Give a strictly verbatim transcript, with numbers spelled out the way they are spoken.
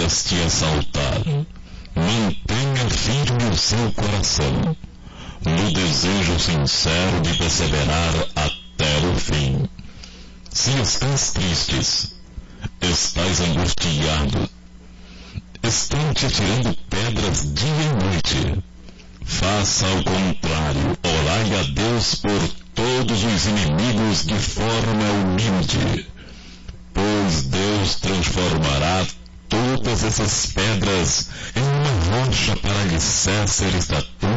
pessoas te assaltarem, mantenha firme o seu coração, no desejo sincero de perseverar até o fim. Se estás tristes, estás angustiado, estão te tirando pedras dia e noite, faça ao contrário, orai a Deus por todos os inimigos de forma humilde, pois Deus transformará todas essas pedras em uma rocha para alicerce da tua